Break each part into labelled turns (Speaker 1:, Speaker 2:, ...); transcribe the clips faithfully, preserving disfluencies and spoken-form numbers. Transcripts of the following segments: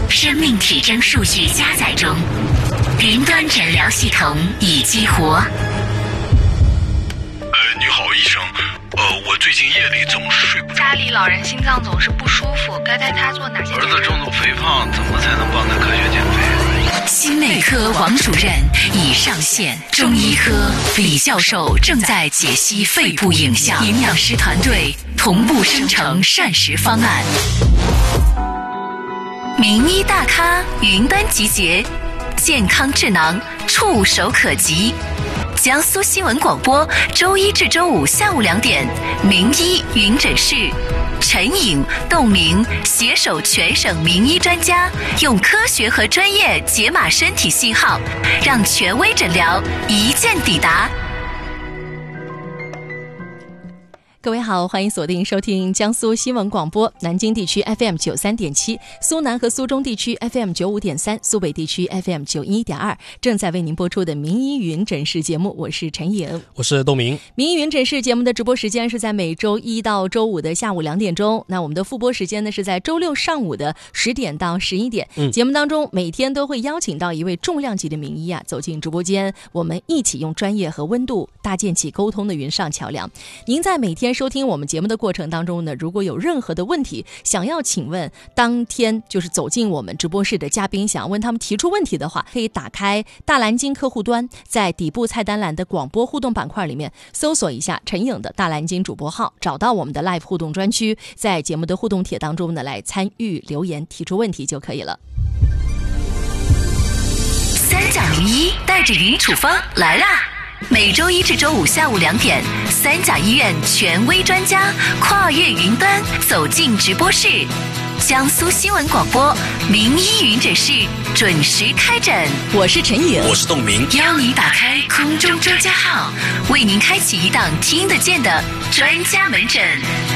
Speaker 1: 生命体征数据加载中，云端诊疗系统已激活。
Speaker 2: 呃，你好，医生。呃，我最近夜里总是睡不着。
Speaker 3: 家里老人心脏总是不舒服，该带他做哪些？
Speaker 2: 儿子重度肥胖，怎么才能帮他科学减肥？
Speaker 1: 心内科王主任已上线，中医科李教授正在解析肺部影像，营养师团队同步生成膳食方案。名医大咖云端集结，健康智囊触手可及。江苏新闻广播，周一至周五下午两点，名医云诊室，陈颖、窦明携手全省名医专家，用科学和专业解码身体信号，让权威诊疗一键抵达。各位好，欢迎锁定收听江苏新闻广播，南京地区 F M 九十三点七，苏南和苏中地区 F M 九十五点三，苏北地区 F M 九十一点二，正在为您播出的名医云诊室节目，我是陈颖，
Speaker 4: 我是窦明。
Speaker 1: 名医云诊室节目的直播时间是在每周一到周五的下午两点钟，那我们的复播时间呢是在周六上午的十点到十一点。嗯，节目当中每天都会邀请到一位重量级的名医啊走进直播间，我们一起用专业和温度搭建起沟通的云上桥梁。您在每天收听我们节目的过程当中呢，如果有任何的问题想要请问当天就是走进我们直播室的嘉宾，想要问他们提出问题的话，可以打开大蓝鲸客户端，在底部菜单栏的广播互动板块里面搜索一下陈颖的大蓝鲸主播号，找到我们的 live 互动专区，在节目的互动帖当中呢来参与留言提出问题就可以了。三甲名医带着云处方来啦！每周一至周五下午两点，三甲医院权威专家跨越云端走进直播室，江苏新闻广播名医云诊室准时开诊。我是陈颖，
Speaker 4: 我是窦明，
Speaker 1: 邀您打开空中专家号，为您开启一档听得见的专家门诊。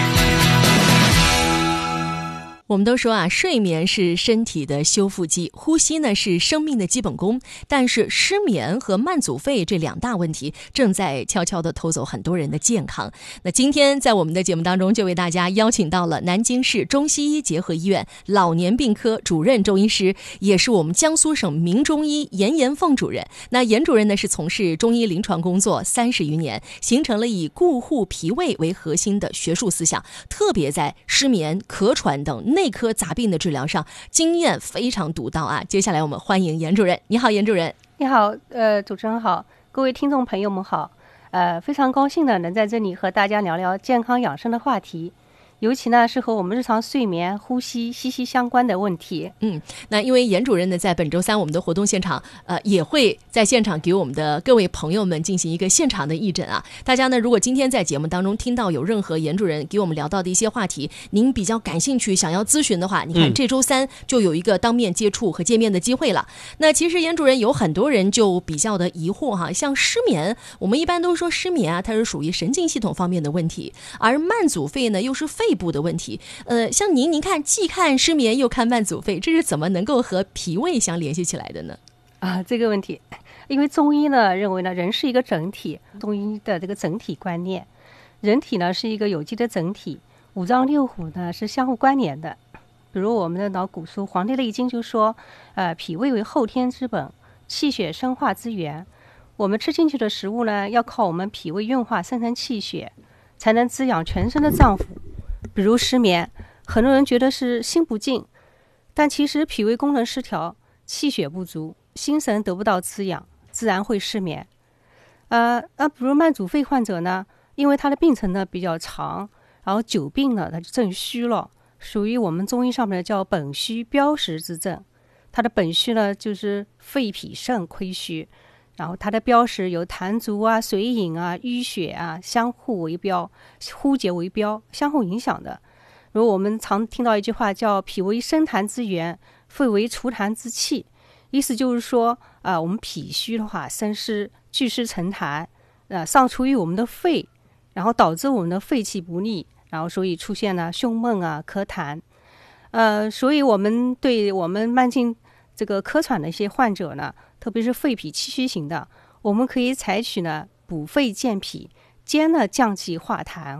Speaker 1: 我们都说啊，睡眠是身体的修复剂，呼吸呢是生命的基本功。但是失眠和慢阻肺这两大问题正在悄悄地偷走很多人的健康。那今天在我们的节目当中，就为大家邀请到了南京市中西医结合医院老年病科主任中医师，也是我们江苏省名中医严延凤主任。那严主任呢是从事中医临床工作三十余年，形成了以固护脾胃为核心的学术思想，特别在失眠、咳喘等内科杂病的治疗上经验非常独到啊！接下来我们欢迎严主任。你好，严主任。
Speaker 5: 你好，呃，主持人好，各位听众朋友们好，呃，非常高兴的能在这里和大家聊聊健康养生的话题。尤其呢是和我们日常睡眠、呼吸息息相关的问题。
Speaker 1: 嗯，那因为严主任呢，在本周三我们的活动现场，呃，也会在现场给我们的各位朋友们进行一个现场的义诊啊。大家呢，如果今天在节目当中听到有任何严主任给我们聊到的一些话题，您比较感兴趣，想要咨询的话，你看这周三就有一个当面接触和见面的机会了。嗯、那其实严主任有很多人就比较的疑惑哈，像失眠，我们一般都说失眠啊，它是属于神经系统方面的问题，而慢阻肺呢，又是肺部的问题。呃，像您，您看既看失眠又看慢阻肺，这是怎么能够和脾胃相联系起来的呢？
Speaker 5: 啊，这个问题，因为中医呢认为呢，人是一个整体，中医的这个整体观念，人体呢是一个有机的整体，五脏六腑呢是相互关联的。比如我们的老古书《黄帝内经》就说，呃，脾胃为后天之本，气血生化之源。我们吃进去的食物呢，要靠我们脾胃运化生成气血，才能滋养全身的脏腑。比如失眠，很多人觉得是心不静，但其实脾胃功能失调，气血不足，心神得不到滋养，自然会失眠。呃，啊，比如慢阻肺患者呢，因为他的病程呢比较长，然后久病了，他就正虚了，属于我们中医上面叫本虚标实之症。他的本虚呢就是肺脾肾亏虚，然后它的标识有痰足啊、水饮啊、淤血啊，相互为标，互结为标，相互影响的。如果我们常听到一句话叫脾为生痰之源，肺为除痰之器，意思就是说啊、呃，我们脾虚的话，生湿聚湿成痰，呃，上出于我们的肺，然后导致我们的肺气不利，然后所以出现了胸闷啊、咳痰。呃，所以我们对我们慢性这个咳喘的一些患者呢，特别是肺脾气虚型的，我们可以采取呢补肺健脾，兼呢降气化痰